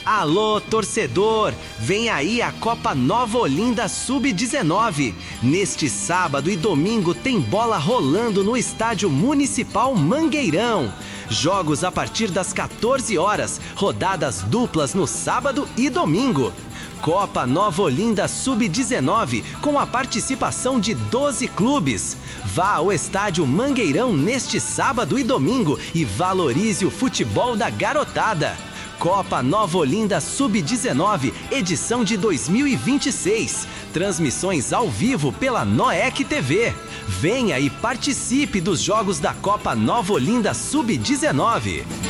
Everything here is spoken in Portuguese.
Alô, torcedor! Vem aí a Copa Nova Olinda Sub-19. Neste sábado e domingo tem bola rolando no Estádio Municipal Mangueirão. Jogos a partir das 14 horas, rodadas duplas no sábado e domingo. Copa Nova Olinda Sub-19, com a participação de 12 clubes. Vá ao Estádio Mangueirão neste sábado e domingo e valorize o futebol da garotada. Copa Nova Olinda Sub-19, edição de 2026. Transmissões ao vivo pela Noec TV. Venha e participe dos jogos da Copa Nova Olinda Sub-19.